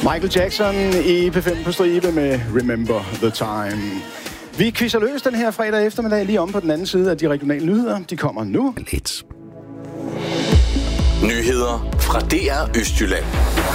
Michael Jackson i P5 på stribe med Remember the Time. Vi quizzer løs den her fredag eftermiddag lige om på den anden side af de regionale nyheder. De kommer nu. Nyheder fra DR Østjylland.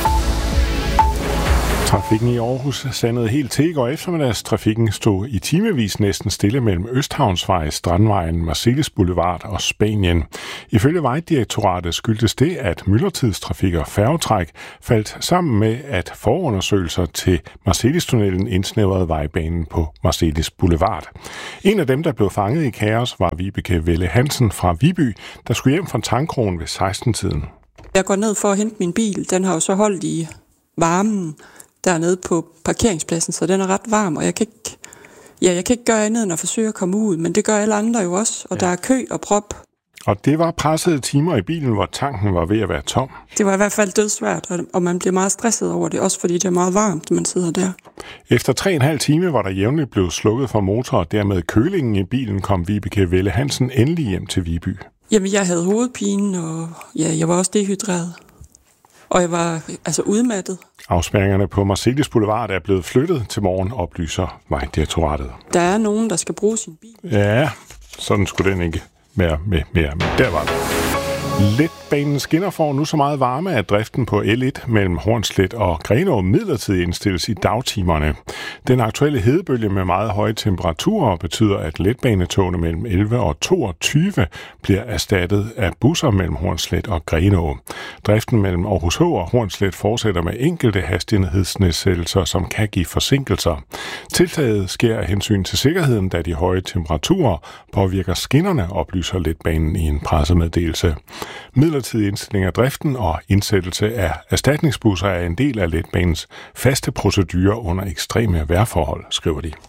Trafikken i Aarhus sandede helt til i går eftermiddags. Trafikken stod i timevis næsten stille mellem Østhavnsvej, Strandvejen, Marselis Boulevard og Spanien. Ifølge Vejdirektoratet skyldtes det, at myldretidstrafik og færgetræk faldt sammen med, at forundersøgelser til Marselis-tunnelen indsnævrede vejbanen på Marselis Boulevard. En af dem, der blev fanget i kaos, var Vibeke Velle Hansen fra Viby, der skulle hjem fra Tangkrogen ved 16-tiden. Jeg går ned for at hente min bil. Den har jo så holdt i varmen dernede på parkeringspladsen, så den er ret varm, og jeg kan ikke gøre andet end at forsøge at komme ud, men det gør alle andre jo også, og der er kø og prop. Og det var pressede timer i bilen, hvor tanken var ved at være tom. Det var i hvert fald dødsvært, og man bliver meget stresset over det, også fordi det er meget varmt, man sidder der. Efter 3,5 timer, hvor der jævnligt blev slukket for motor, og dermed kølingen i bilen, kom Vibeke Velle Hansen endelig hjem til Viby. Jamen, jeg havde hovedpine, og jeg var også dehydreret. Og jeg var udmattet. Afspærringerne på Marselis Boulevard er blevet flyttet til morgen, oplyser Vejdirektoratet. Der er nogen, der skal bruge sin bil. Ja, sådan skulle den ikke være med mere. Men der var det. Letbanens skinner får nu så meget varme, at driften på L1 mellem Hornslet og Grenaa midlertidigt indstilles i dagtimerne. Den aktuelle hedebølge med meget høje temperaturer betyder, at letbanetogene mellem 11 og 22 bliver erstattet af busser mellem Hornslet og Grenaa. Driften mellem Aarhus H og Hornslet fortsætter med enkelte hastighedsnedsættelser, som kan give forsinkelser. Tiltaget sker af hensyn til sikkerheden, da de høje temperaturer påvirker skinnerne, oplyser letbanen i en pressemeddelelse. Midlertidig indstilling af driften og indsættelse af erstatningsbusser er en del af letbanens faste procedurer under ekstreme vejrforhold, skriver de.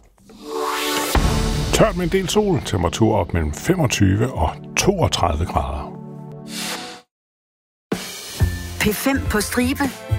Tørt med en del sol, temperatur op mellem 25 og 32 grader. P5 på stribe.